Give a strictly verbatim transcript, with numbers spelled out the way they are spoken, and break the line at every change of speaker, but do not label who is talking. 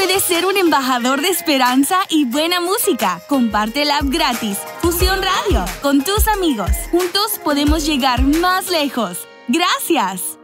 puedes ser un embajador de esperanza y buena música. Comparte la app gratis Fusión Radio con tus amigos. Juntos podemos llegar más lejos. ¡Gracias!